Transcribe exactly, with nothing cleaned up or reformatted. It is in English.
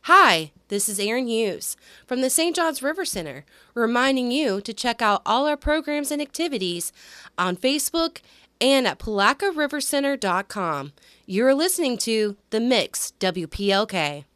Hi, this is Erin Hughes from the Saint Johns River Center, reminding you to check out all our programs and activities on Facebook and at palaca river center dot com. You're listening to The Mix, W P L K.